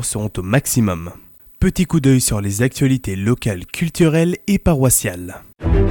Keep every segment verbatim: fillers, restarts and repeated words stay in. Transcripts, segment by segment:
seront au maximum. Petit coup d'œil sur les actualités locales, culturelles et paroissiales.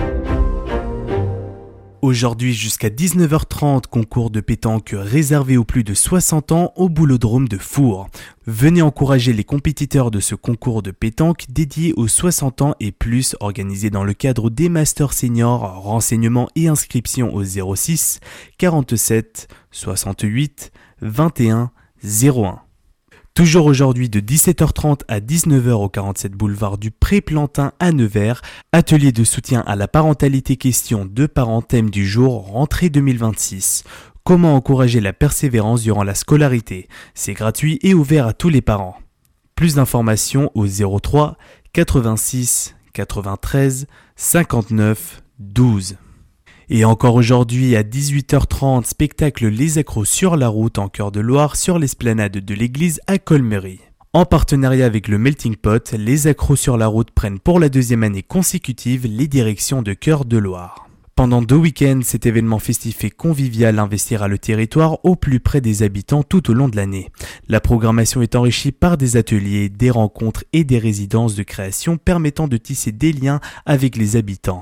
Aujourd'hui jusqu'à dix-neuf heures trente, concours de pétanque réservé aux plus de soixante ans au Boulodrome de Four. Venez encourager les compétiteurs de ce concours de pétanque dédié aux soixante ans et plus, organisé dans le cadre des Masters Seniors. Renseignements et inscriptions au zéro six quarante-sept soixante-huit vingt et un zéro un. Toujours aujourd'hui de dix-sept heures trente à dix-neuf heures au quarante-sept boulevard du Pré-Plantin à Nevers, atelier de soutien à la parentalité, question de parents, thème du jour, rentrée deux mille vingt-six. Comment encourager la persévérance durant la scolarité? C'est gratuit et ouvert à tous les parents. Plus d'informations au zéro trois quatre-vingt-six quatre-vingt-treize cinquante-neuf douze. Et encore aujourd'hui à dix-huit heures trente, spectacle Les Accros sur la route en Cœur de Loire sur l'esplanade de l'église à Colmery. En partenariat avec le Melting Pot, Les Accros sur la route prennent pour la deuxième année consécutive les directions de Cœur de Loire. Pendant deux week-ends, cet événement festif et convivial investira le territoire au plus près des habitants tout au long de l'année. La programmation est enrichie par des ateliers, des rencontres et des résidences de création permettant de tisser des liens avec les habitants.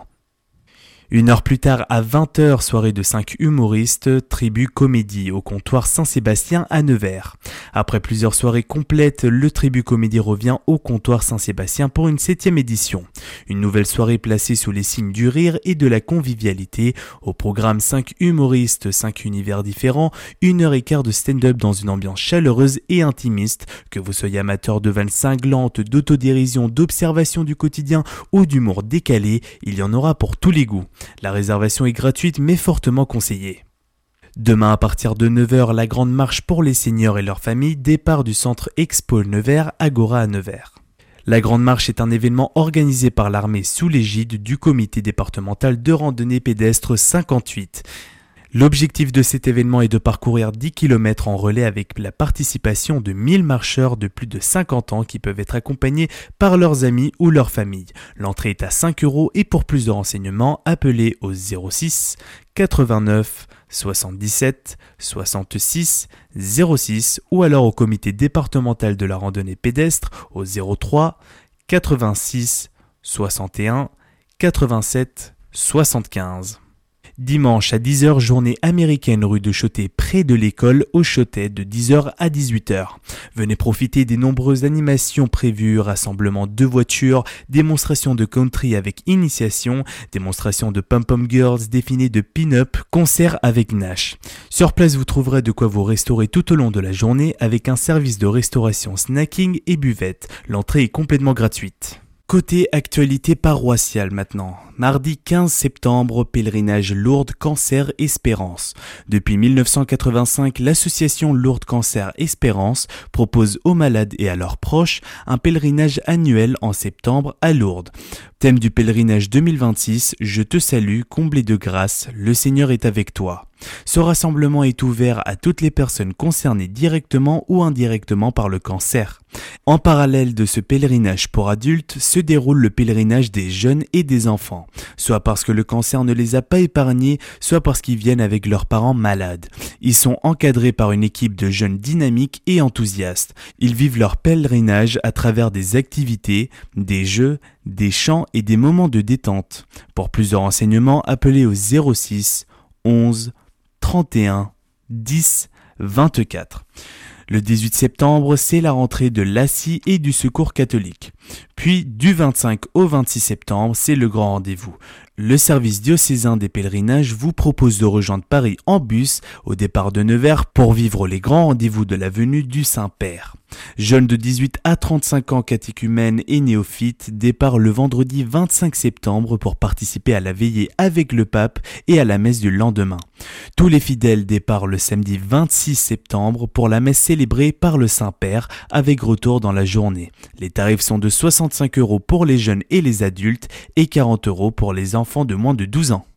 Une heure plus tard, à vingt heures, soirée de cinq humoristes, Tribu Comédie au comptoir Saint-Sébastien à Nevers. Après plusieurs soirées complètes, le Tribu Comédie revient au comptoir Saint-Sébastien pour une septième édition. Une nouvelle soirée placée sous les signes du rire et de la convivialité. Au programme cinq humoristes, cinq univers différents, une heure et quart de stand-up dans une ambiance chaleureuse et intimiste. Que vous soyez amateur de vannes cinglantes, d'autodérision, d'observation du quotidien ou d'humour décalé, il y en aura pour tous les goûts. La réservation est gratuite mais fortement conseillée. Demain à partir de neuf heures, la grande marche pour les seniors et leurs familles, départ du centre Expo Nevers, Agora à Nevers. La grande marche est un événement organisé par l'armée sous l'égide du comité départemental de randonnée pédestre cinquante-huit. L'objectif de cet événement est de parcourir dix kilomètres en relais avec la participation de mille marcheurs de plus de cinquante ans qui peuvent être accompagnés par leurs amis ou leur famille. L'entrée est à cinq euros et pour plus de renseignements, appelez au zéro six quatre-vingt-neuf soixante-dix-sept soixante-six zéro six ou alors au comité départemental de la randonnée pédestre au zéro trois quatre-vingt-six soixante et un quatre-vingt-sept soixante-quinze. Dimanche à dix heures, journée américaine rue de Chotet près de l'école au Chotet de dix heures à dix-huit heures. Venez profiter des nombreuses animations prévues, rassemblement de voitures, démonstration de country avec initiation, démonstration de pom-pom girls, défilé de pin-up, concert avec Nash. Sur place, vous trouverez de quoi vous restaurer tout au long de la journée avec un service de restauration snacking et buvette. L'entrée est complètement gratuite. Côté actualité paroissiale maintenant. Mardi quinze septembre, pèlerinage Lourdes Cancer Espérance. Depuis mille neuf cent quatre-vingt-cinq, l'association Lourdes Cancer Espérance propose aux malades et à leurs proches un pèlerinage annuel en septembre à Lourdes. Thème du pèlerinage deux mille vingt-six, je te salue, comblé de grâce, le Seigneur est avec toi. Ce rassemblement est ouvert à toutes les personnes concernées directement ou indirectement par le cancer. En parallèle de ce pèlerinage pour adultes, se déroule le pèlerinage des jeunes et des enfants, soit parce que le cancer ne les a pas épargnés, soit parce qu'ils viennent avec leurs parents malades. Ils sont encadrés par une équipe de jeunes dynamiques et enthousiastes. Ils vivent leur pèlerinage à travers des activités, des jeux, des chants et des moments de détente. Pour plus de renseignements, appelez au zéro six onze trente et un dix vingt-quatre. Le dix-huit septembre, c'est la rentrée de l'A C I et du Secours catholique. Puis, du vingt-cinq au vingt-six septembre, c'est le grand rendez-vous. Le service diocésain des pèlerinages vous propose de rejoindre Paris en bus au départ de Nevers pour vivre les grands rendez-vous de la venue du Saint-Père. Jeunes de dix-huit à trente-cinq ans, catéchumènes et néophytes, départ le vendredi vingt-cinq septembre pour participer à la veillée avec le pape et à la messe du lendemain. Tous les fidèles départ le samedi vingt-six septembre pour la messe célébrée par le Saint-Père avec retour dans la journée. Les tarifs sont de soixante-cinq euros pour les jeunes et les adultes et quarante euros pour les enfants de moins de douze ans.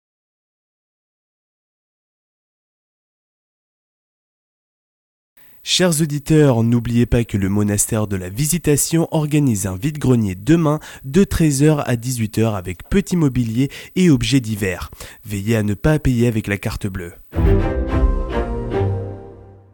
Chers auditeurs, n'oubliez pas que le monastère de la Visitation organise un vide-grenier demain de treize heures à dix-huit heures avec petit mobilier et objets divers. Veillez à ne pas payer avec la carte bleue.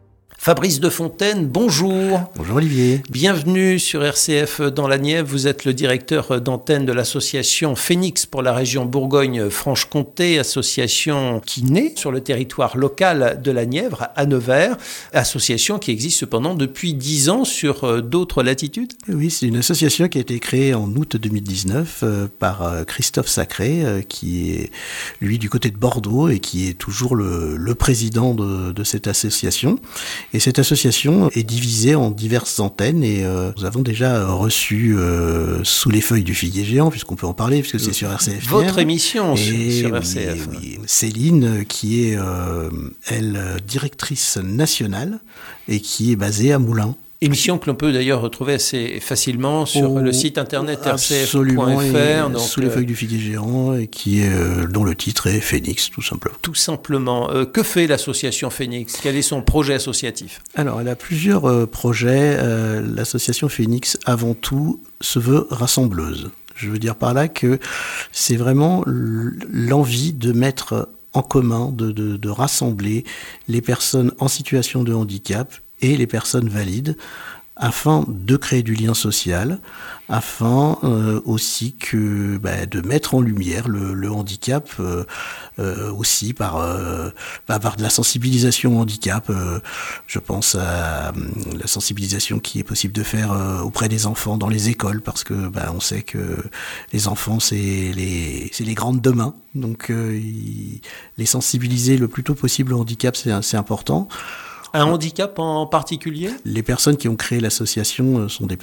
Fabrice Defontaine, bonjour. Bonjour Olivier. Bienvenue sur R C F dans la Nièvre. Vous êtes le directeur d'antenne de l'association Phénix pour la région Bourgogne-Franche-Comté, association qui naît sur le territoire local de la Nièvre, à Nevers, association qui existe cependant depuis dix ans sur d'autres latitudes. Oui, c'est une association qui a été créée en août deux mille dix-neuf euh, par euh, Christophe Sacré, euh, qui est lui du côté de Bordeaux et qui est toujours le, le président de, de cette association. Et cette association est divisée en diverses antennes et euh, nous avons déjà reçu euh, Sous les feuilles du figuier géant, puisqu'on peut en parler, puisque c'est sur R C F. Votre émission et sur oui, R C F. Oui, Céline, qui est, euh, elle, directrice nationale et qui est basée à Moulins. Émission que l'on peut d'ailleurs retrouver assez facilement sur oh, le site internet r c f point f r. Donc, Sous les feuilles du figuier géant, et qui est, euh, dont le titre est Phénix, tout simplement. Tout simplement. Euh, que fait l'association Phénix ? Quel est son projet associatif ? Alors, elle a plusieurs euh, projets. Euh, l'association Phénix, avant tout, se veut rassembleuse. Je veux dire par là que c'est vraiment l'envie de mettre en commun, de, de, de rassembler les personnes en situation de handicap et les personnes valides, afin de créer du lien social, afin euh, aussi que bah, de mettre en lumière le, le handicap euh, euh, aussi par, euh, bah, par de la sensibilisation au handicap. Euh, je pense à euh, la sensibilisation qui est possible de faire euh, auprès des enfants dans les écoles, parce que bah, on sait que les enfants c'est les, c'est les grandes demain, donc euh, y, les sensibiliser le plus tôt possible au handicap, c'est, c'est important. Un handicap en particulier ? Les personnes qui ont créé l'association sont des